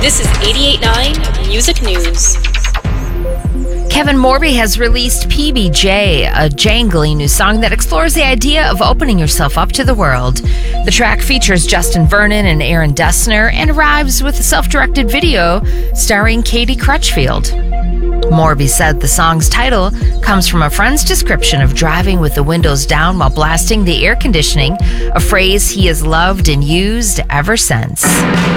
This is 88.9 Music News. Kevin Morby has released PBJ, a jangly new song that explores the idea of opening yourself up to the world. The track features Justin Vernon and Aaron Dessner and arrives with a self-directed video starring Katie Crutchfield. Morby said the song's title comes from a friend's description of driving with the windows down while blasting the air conditioning, a phrase he has loved and used ever since.